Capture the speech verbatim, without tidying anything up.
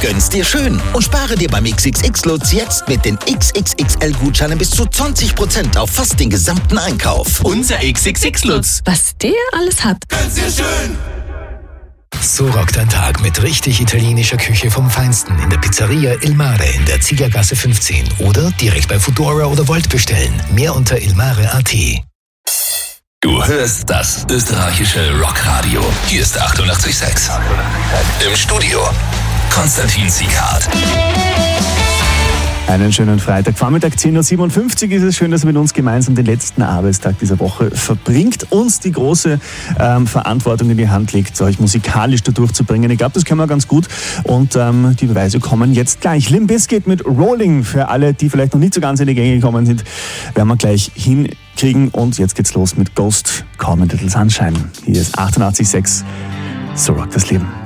Gönn's dir schön und spare dir beim X X X-Lutz jetzt mit den X X X L-Gutscheinen bis zu zwanzig Prozent auf fast den gesamten Einkauf. Unser X X X-Lutz. Was der alles hat. Gönn's dir schön. So rockt ein Tag mit richtig italienischer Küche vom Feinsten in der Pizzeria Il Mare in der Ziegergasse fünfzehn oder direkt bei Foodora oder Volt bestellen. Mehr unter ilmare punkt a t. Du hörst das österreichische Rockradio. Hier ist achtundachtzig Komma sechs. Im Studio Konstantin Sieghardt. Einen schönen Freitag. Vormittag zehn Uhr siebenundfünfzig ist es. Schön, dass ihr mit uns gemeinsam den letzten Arbeitstag dieser Woche verbringt. Uns die große ähm, Verantwortung in die Hand legt, euch musikalisch da durchzubringen. Ich glaube, das können wir ganz gut. Und ähm, die Beweise kommen jetzt gleich. Limp Bizkit mit Rolling. Für alle, die vielleicht noch nicht so ganz in die Gänge gekommen sind, werden wir gleich hinkriegen. Und jetzt geht's los mit Ghost, Call Me Little Sunshine. Hier ist achtundachtzig Komma sechs. So rockt das Leben.